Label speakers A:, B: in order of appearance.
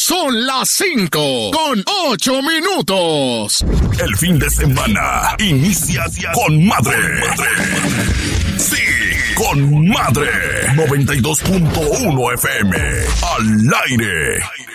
A: Son las 5:08.
B: El fin de semana inicia con madre. Sí, con madre. 92.1 FM. Al aire.